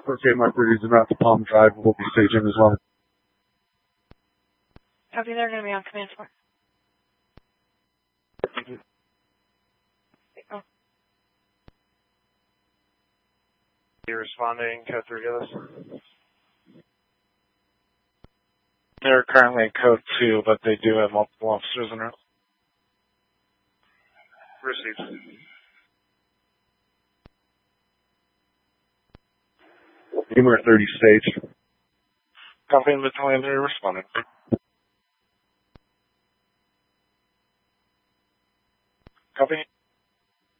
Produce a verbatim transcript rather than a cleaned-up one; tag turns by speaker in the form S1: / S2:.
S1: Okay, my thirties are out to Palm Drive. We'll be staging as well.
S2: Copy, they're going to be on command four. Oh.
S3: You responding, code three to this?
S4: They're currently in code two, but they do have multiple officers in route.
S3: Received.
S1: Humor thirty stage.
S4: Copy, and the they're responding.